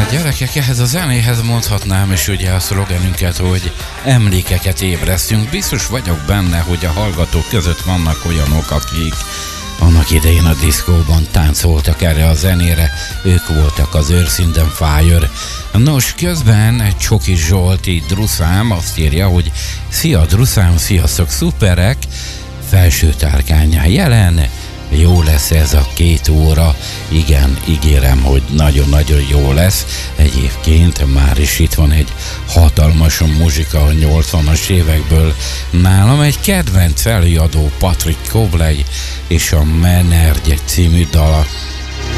Gyerekek, ehhez a zenéhez mondhatnám is ugye a szlogenünket, hogy emlékeket ébresztünk. Biztos vagyok benne, hogy a hallgatók között vannak olyanok, akik annak idején a diszkóban táncoltak erre a zenére. Ők voltak az Earth in the Fire. Nos, közben egy Csoki Zsolti Druszám azt írja, hogy szia Druszám, sziasztok, szuperek, felső tárkányán jelen. Jó lesz ez a 2 óra, igen, ígérem, hogy nagyon-nagyon jó lesz. Egyébként már is itt van egy hatalmas muzsika a 80-as évekből. Nálam egy kedvenc előadó Patrick Cobley és a Menerdje című dala.